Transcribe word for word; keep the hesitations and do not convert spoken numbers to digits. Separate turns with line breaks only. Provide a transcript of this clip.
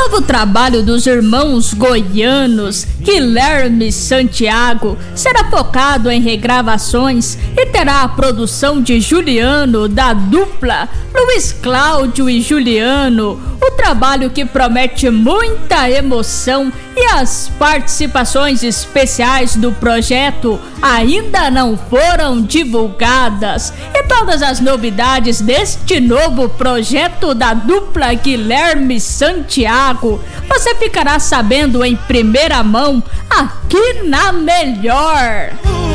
novo trabalho dos irmãos goianos Guilherme e Santiago será focado em regravações e terá a produção de Juliano, da dupla Luiz Cláudio e Juliano. O trabalho que promete muita emoção e as participações especiais do projeto ainda não foram divulgadas. E todas as novidades deste novo projeto da dupla Guilherme e Santiago você ficará sabendo em primeira mão aqui na Melhor.